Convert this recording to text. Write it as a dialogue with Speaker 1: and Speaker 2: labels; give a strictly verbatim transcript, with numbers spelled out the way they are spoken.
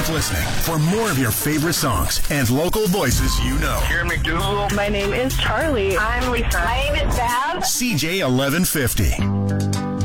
Speaker 1: Keep listening for more of your favorite songs and local voices you know.
Speaker 2: Karen McDougal.
Speaker 3: My name is Charlie.
Speaker 4: I'm Lisa. My name is Val.
Speaker 1: C J eleven fifty.